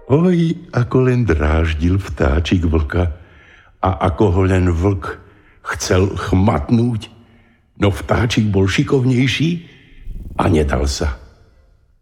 Oj, ako len dráždil vtáčik vlka a ako ho len vlk chcel chmatnúť, no vtáčik bol šikovnejší a nedal sa.